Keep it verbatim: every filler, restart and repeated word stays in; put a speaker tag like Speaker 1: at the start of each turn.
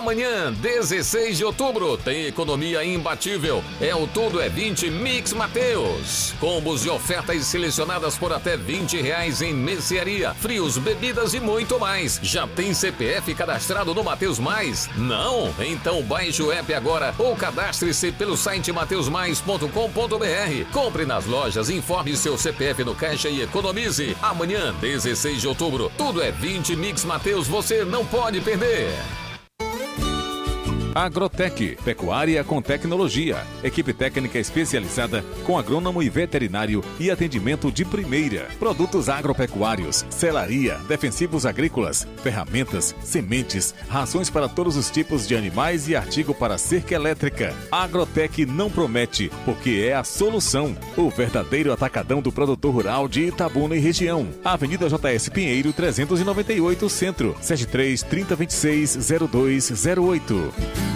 Speaker 1: Amanhã, dezesseis de outubro, tem economia imbatível. É o Tudo é vinte Mix Mateus. Combos e ofertas selecionadas por até vinte reais em mercearia, frios, bebidas e muito mais. Já tem C P F cadastrado no Mateus Mais? Não? Então baixe o app agora ou cadastre-se pelo site mateus mais ponto com ponto br. Compre nas lojas, informe seu C P F no caixa e economize. Amanhã, dezesseis de outubro, Tudo é vinte Mix Mateus, você não pode perder.
Speaker 2: Agrotec, pecuária com tecnologia. Equipe técnica especializada com agrônomo e veterinário e atendimento de primeira. Produtos agropecuários, selaria, defensivos agrícolas, ferramentas, sementes, rações para todos os tipos de animais e artigo para cerca elétrica. Agrotec não promete, porque é a solução. O verdadeiro atacadão do produtor rural de Itabuna e região. Avenida J S Pinheiro, trezentos e noventa e oito, Centro. sete três, trinta, vinte e seis, zero dois zero oito.